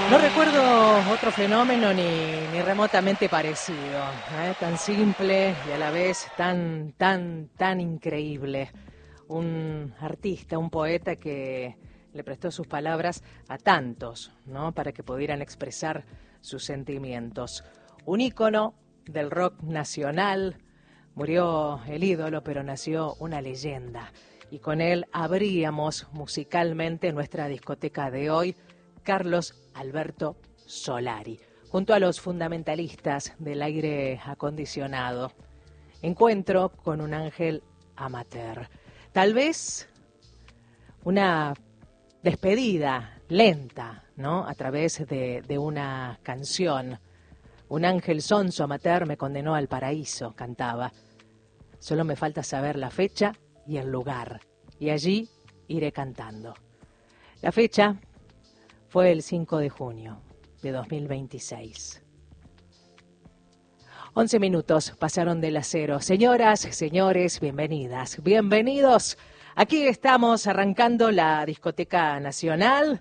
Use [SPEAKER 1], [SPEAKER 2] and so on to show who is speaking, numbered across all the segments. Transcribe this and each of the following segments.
[SPEAKER 1] No recuerdo otro fenómeno ni remotamente parecido, tan simple y a la vez tan increíble. Un artista, un poeta que le prestó sus palabras a tantos, ¿no? Para que pudieran expresar sus sentimientos. Un ícono del rock nacional. Murió el ídolo, pero nació una leyenda. Y con él abríamos musicalmente nuestra discoteca de hoy, Carlos Alberto Solari, junto a los fundamentalistas del aire acondicionado. Encuentro con un ángel amateur. Tal vez una despedida lenta, ¿no? A través de una canción. Un ángel sonso amateur me condenó al paraíso, cantaba. Solo me falta saber la fecha y el lugar, y allí iré cantando. La fecha fue el 5 de junio de 2026. 11 minutos pasaron de las 0. Señoras, señores, bienvenidas, bienvenidos. Aquí estamos arrancando la Discoteca Nacional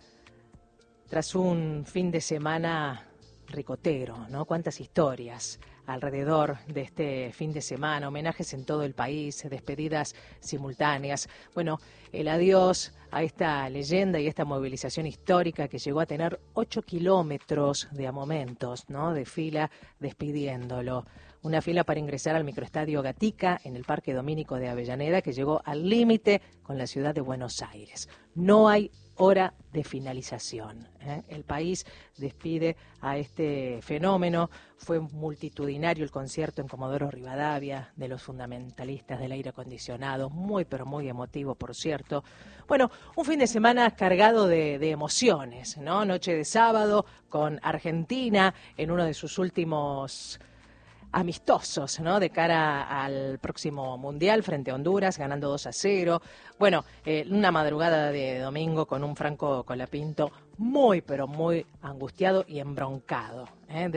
[SPEAKER 1] tras un fin de semana ricotero, ¿no? Cuántas historias alrededor de este fin de semana, homenajes en todo el país, despedidas simultáneas. Bueno, el adiós a esta leyenda y esta movilización histórica que llegó a tener 8 kilómetros de a momentos, ¿no? De fila despidiéndolo. Una fila para ingresar al microestadio Gatica en el Parque Domínico de Avellaneda que llegó al límite con la ciudad de Buenos Aires. No hay hora de finalización. El país despide a este fenómeno. Fue multitudinario el concierto en Comodoro Rivadavia de los fundamentalistas del aire acondicionado, muy pero muy emotivo, por cierto. Bueno, un fin de semana cargado de emociones, ¿no? Noche de sábado con Argentina en uno de sus últimos amistosos, ¿no? De cara al próximo Mundial frente a Honduras, ganando 2-0. Bueno, una madrugada de domingo con un Franco Colapinto muy, pero muy angustiado y embroncado.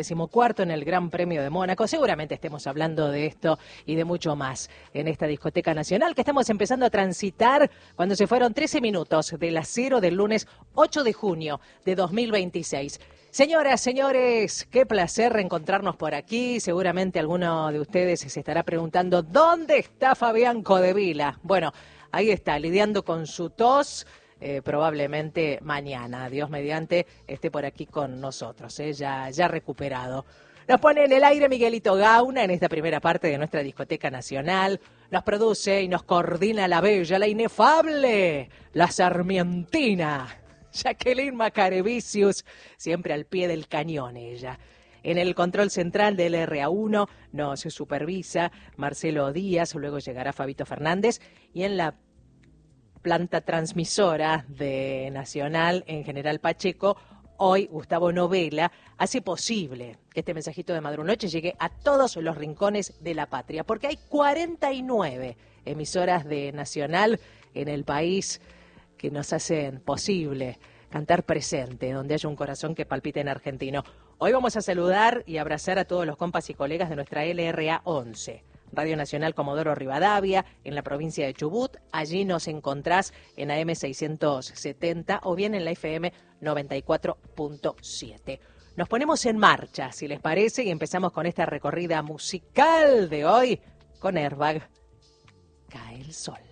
[SPEAKER 1] 14º en el Gran Premio de Mónaco. Seguramente estemos hablando de esto y de mucho más en esta Discoteca Nacional que estamos empezando a transitar cuando se fueron 13 minutos de las 0 del lunes 8 de junio de 2026. Señoras, señores, qué placer reencontrarnos por aquí. Seguramente alguno de ustedes se estará preguntando, ¿dónde está Fabián Codevila? Bueno, ahí está, lidiando con su tos. Probablemente mañana, Dios mediante, esté por aquí con nosotros, ya recuperado. Nos pone en el aire Miguelito Gauna en esta primera parte de nuestra Discoteca Nacional. Nos produce y nos coordina la bella, la inefable, la sarmientina, Jacqueline Macarevicius, siempre al pie del cañón ella. En el control central del RA1 nos supervisa Marcelo Díaz, luego llegará Fabito Fernández, y en la planta transmisora de Nacional, en General Pacheco, hoy Gustavo Novela hace posible que este mensajito de Madrunoche llegue a todos los rincones de la patria, porque hay 49 emisoras de Nacional en el país que nos hacen posible cantar presente, donde haya un corazón que palpite en argentino. Hoy vamos a saludar y abrazar a todos los compas y colegas de nuestra LRA 11, Radio Nacional Comodoro Rivadavia, en la provincia de Chubut. Allí nos encontrás en AM 670 o bien en la FM 94.7. Nos ponemos en marcha, si les parece, y empezamos con esta recorrida musical de hoy con Airbag. Cae el sol.